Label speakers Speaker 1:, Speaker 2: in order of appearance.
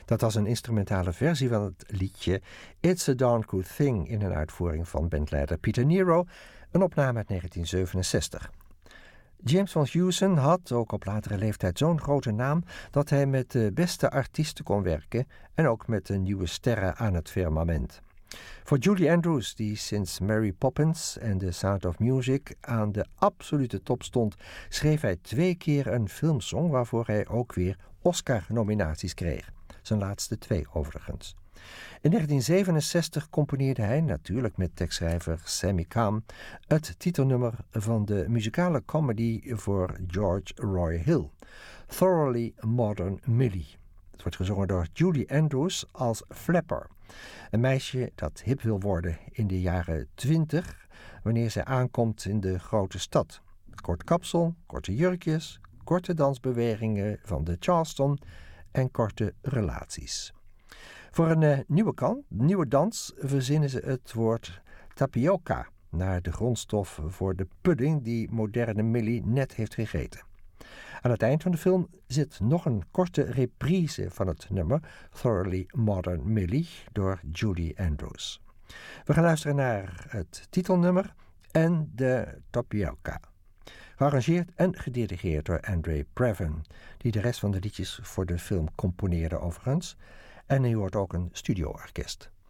Speaker 1: Dat was een instrumentale versie van het liedje It's a Darn Good Thing in een uitvoering van bandleider Peter Nero, een opname uit 1967. James Van Heusen had ook op latere leeftijd zo'n grote naam dat hij met de beste artiesten kon werken en ook met de nieuwe sterren aan het firmament. Voor Julie Andrews, die sinds Mary Poppins en The Sound of Music aan de absolute top stond, schreef hij 2 keer een filmsong waarvoor hij ook weer Oscar-nominaties kreeg. Zijn laatste 2 overigens. In 1967 componeerde hij, natuurlijk met tekstschrijver Sammy Cahn, het titelnummer van de muzikale comedy voor George Roy Hill, Thoroughly Modern Millie. Het wordt gezongen door Julie Andrews als Flapper, een meisje dat hip wil worden in de jaren 20 wanneer zij aankomt in de grote stad. Kort kapsel, korte jurkjes, korte dansbewegingen van de Charleston en korte relaties. Voor een nieuwe dans verzinnen ze het woord tapioca naar de grondstof voor de pudding die moderne Millie net heeft gegeten. Aan het eind van de film zit nog een korte reprise van het nummer Thoroughly Modern Millie door Julie Andrews. We gaan luisteren naar het titelnummer en de tapioca. Gearrangeerd en gedirigeerd door Andre Previn, die de rest van de liedjes voor de film componeerde overigens. En u hoort ook een studioorkest.